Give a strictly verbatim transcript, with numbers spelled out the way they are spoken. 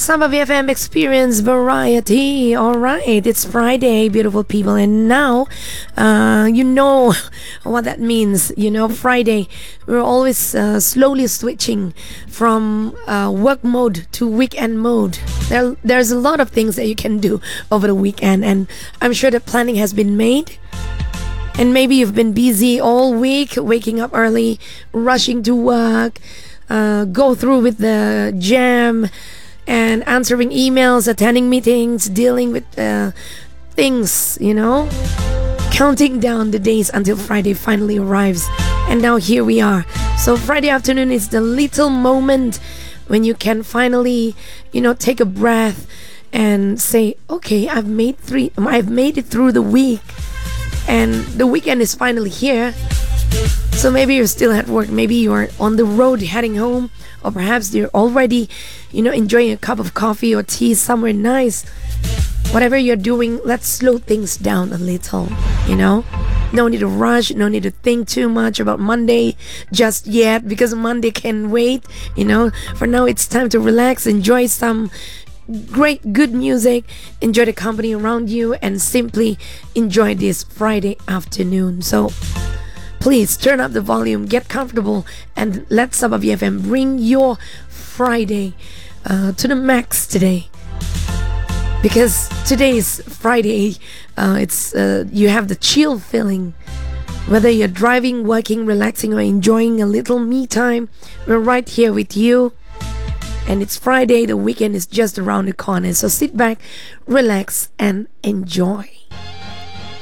Summer V F M Experience Variety. All right, it's Friday, beautiful people, and now uh, you know what that means. You know, Friday, we're always uh, slowly switching from uh, work mode to weekend mode. There, there's a lot of things that you can do over the weekend, and I'm sure the planning has been made. And maybe you've been busy all week, waking up early, rushing to work, uh, go through with the jam, and answering emails, attending meetings, dealing with uh, things, you know, counting down the days until Friday finally arrives. And now here we are. So Friday afternoon is the little moment when you can finally, you know, take a breath and say, okay, I've made three, I've made it through the week, and the weekend is finally here. So maybe you're still at work, maybe you're on the road heading home, or perhaps you're already, you know, enjoying a cup of coffee or tea somewhere nice. Whatever you're doing, let's slow things down a little, you know. No need to rush, no need to think too much about Monday just yet, because Monday can wait, you know. For now, it's time to relax, enjoy some great, good music, enjoy the company around you, and simply enjoy this Friday afternoon. So please turn up the volume, get comfortable, and let Sabah V F M bring your Friday uh, to the max today. Because today is Friday, uh, it's uh, you have the chill feeling. Whether you're driving, working, relaxing, or enjoying a little me time, we're right here with you. And it's Friday, the weekend is just around the corner. So sit back, relax, and enjoy.